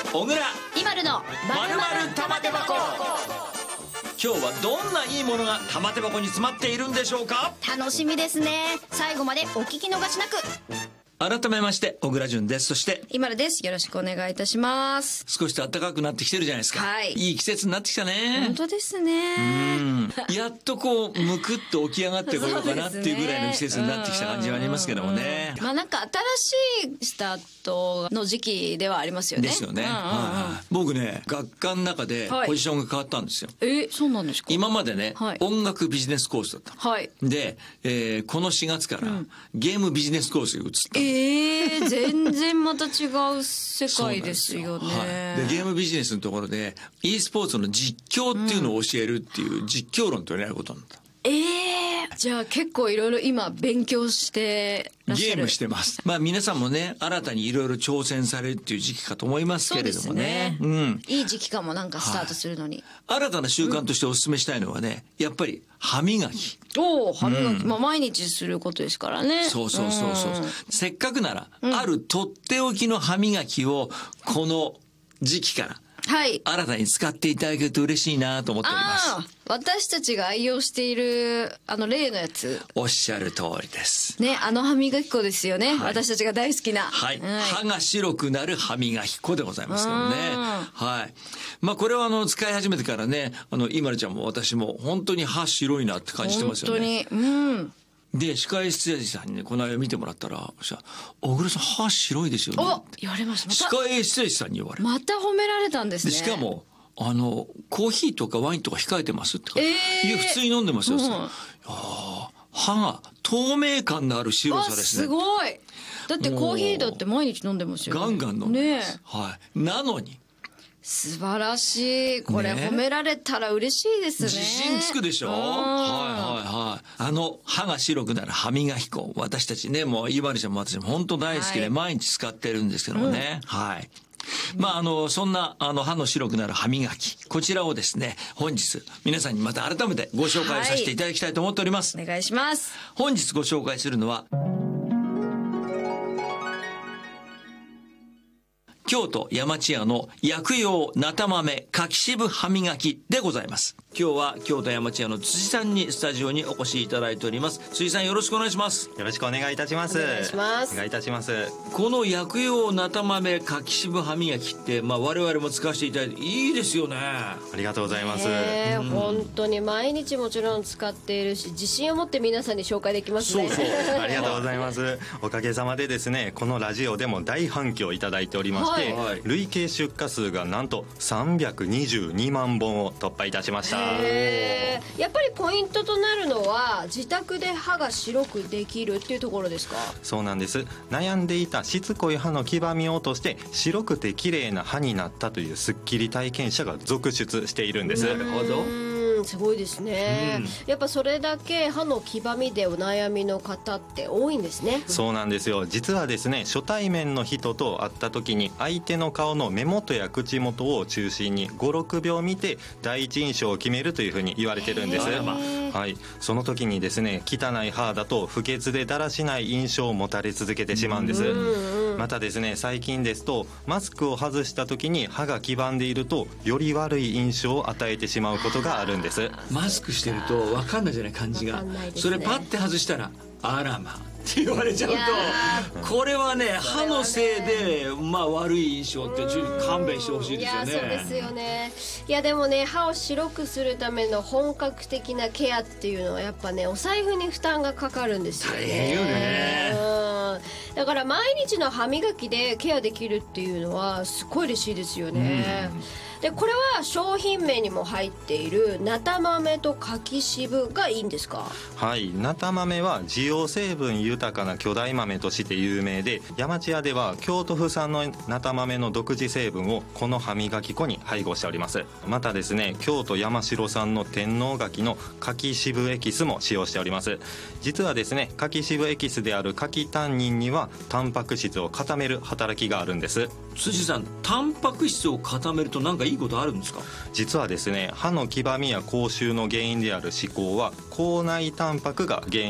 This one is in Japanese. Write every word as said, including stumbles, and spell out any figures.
小倉今るのまるまる玉手箱。今日はどんないいものが玉手箱に詰まっているんでしょうか。 楽しみですね。最後までお聞き逃しなく。 改めまして小倉淳です。そして今るです。よろしくお願いいたします。 少し暖かくなってきてるじゃないですか。 はい、 いい季節になってきたね。 本当ですね。 うんやっとこうむくっと起き上がってこようかなっていうぐらいの季節になってきた感じはありますけどもね。 まあなんか新しいスタートの時期ではありますよね。 ですよね。僕ね学科の中でポジションが変わったんですよ。 はい、えそうなんですか。 今までね、はい、音楽ビジネスコースだった、 はい、 で、えー、このしがつから、うん、ゲームビジネスコースに移った。 えー全然また違う世界ですよね。 はい、でゲームビジネスのところで e スポーツの実況っていうのを教えるっていう実況論というのをやることになった。 ええー、じゃあ結構いろいろ今勉強してらっしゃる。 ゲームしてます。まあ皆さんもね新たにいろいろ挑戦されるっていう時期かと思いますけれどもね。 そうですね、うん、いい時期かもなんかスタートするのに、 はい、新たな習慣としてお勧めしたいのはね、うん、やっぱり歯磨き。 おお歯磨き、うん、まあ毎日することですからね。 そうそうそうそう、うん、せっかくなら、うん、あるとっておきの歯磨きをこの時期からはい、新たに使っていただけると嬉しいなと思っております。 あ私たちが愛用しているあの例のやつ。 おっしゃる通りですね。あの歯磨き粉ですよね、はい、私たちが大好きな、 はいはい、歯が白くなる歯磨き粉でございますけどね。はい。まあこれはあの使い始めてからね、あの今るちゃんも私も本当に歯白いなって感じてますよね。 本当に。うんで歯科医師さんにねこの間見てもらったら「小倉さん歯白いですよね」 お言われました。 歯科医師さんに言われまた褒められたんですね。 でしかもあのコーヒーとかワインとか控えてますって、えー、いや普通に飲んでますよ、うん、いや歯が透明感のある白さですね。 すごい。だってコーヒーだって毎日飲んでますよね。 ガンガン飲んでます、ね、はい、なのに素晴らしい。これ褒められたら嬉しいですね。 自信つくでしょ。はいはいはい。あの歯が白くなる歯磨き粉、私たちねもう今るちゃんも私も本当大好きで毎日使ってるんですけどもね、うん、はい。まああのそんなあの歯の白くなる歯磨き、こちらをですね本日皆さんにまた改めてご紹介させていただきたいと思っております、 はい、お願いします。 本日ご紹介するのは京都山千屋の薬用なた豆柿渋歯磨きでございます。今日は京都山千屋の辻さんにスタジオにお越しいただいております。辻さんよろしくお願いします。 よろしくお願いいたします。 お願いします。 お願いいたします。 この薬用なた豆柿渋歯磨きって、まあ、我々も使わせていただいていいですよね。ありがとうございます。 えー、本当に毎日もちろん使っているし自信を持って皆さんに紹介できますね。 そうそうありがとうございます。おかげさまでですねこのラジオでも大反響いただいておりまして、はい、累計出荷数がなんとさんびゃくにじゅうにまんぼんを突破いたしました。 へー、やっぱりポイントとなるのは自宅で歯が白くできるっていうところですか。 そうなんです。悩んでいたしつこい歯の黄ばみを落として白くて綺麗な歯になったというスッキリ体験者が続出しているんです。 なるほど。 すごいですね、うん、やっぱそれだけ歯の黄ばみでお悩みの方って多いんですね。 そうなんですよ。実はですね初対面の人と会った時に相手の顔の目元や口元を中心にごろくびょう見て第一印象を決めるというふうに言われてるんです。はい、その時にですね汚い歯だと不潔でだらしない印象を持たれ続けてしまうんです。うんうん、またですね最近ですとマスクを外した時に歯が黄ばんでいるとより悪い印象を与えてしまうことがあるんです。 マスクしてると分かんないじゃない感じが、ね、それパッて外したらあらまって言われちゃうとこれはね歯のせいで、まあ、悪い印象って勘弁してほしいですよね。 いやそうですよね。いやでもね歯を白くするための本格的なケアっていうのはやっぱねお財布に負担がかかるんですよね。 大変よね。 うんだから毎日の歯磨きでケアできるっていうのはすごい嬉しいですよね。うんでこれは商品名にも入っているなた豆と柿渋がいいんですか。 はい、なた豆は滋養成分豊かな巨大豆として有名で山千屋では京都府産のなた豆の独自成分をこの歯磨き粉に配合しております。またですね京都山城産の天王柿の柿渋エキスも使用しております。実はですね柿渋エキスである柿タンニンにはタンパク質を固める働きがあるんです。 辻さんタンパク質を固めると何かいいことあるんですか。 実はですね歯の黄ばみや口臭の原因である歯垢は口内タンパクが原因